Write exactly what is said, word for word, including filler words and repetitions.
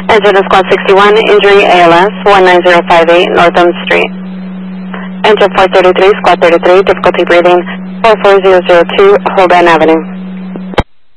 Engine of Squad sixty-one, injury A L S, one nine zero five eight North Elm Street. Engine four thirty-three, Squad thirty-three, difficulty breathing, four four zero zero two Holbein Avenue.